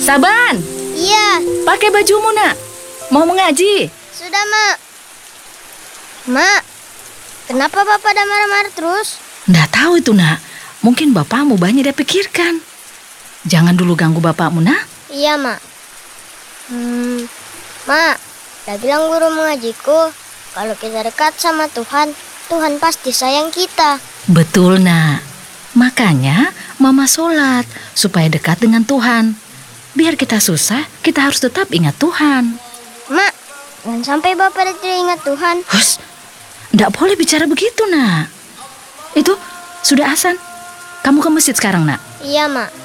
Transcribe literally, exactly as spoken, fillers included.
Saban, Iya, pakai bajumu nak. Mau mengaji? sudah, Mak. Mak, kenapa Bapak ada marah-marah terus? Nggak tahu itu nak. Mungkin bapakmu banyak dia pikirkan. Jangan dulu ganggu bapakmu nak. Iya, Mak. Hmm, Mak, udah bilang guru mengajiku, kalau kita dekat sama Tuhan, Tuhan pasti sayang kita. Betul nak. Makanya mama sholat supaya dekat dengan Tuhan. Biar kita susah, kita harus tetap ingat Tuhan. Mak, jangan sampai Bapak tidak ingat Tuhan. Hus, nggak boleh bicara begitu nak. Itu sudah azan. Kamu ke masjid sekarang nak. Iya, Mak.